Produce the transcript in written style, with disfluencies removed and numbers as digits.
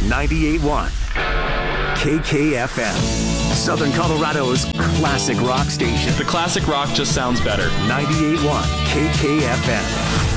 98.1 KKFM, Southern Colorado's classic rock station. The classic rock just sounds better. 98.1 KKFM.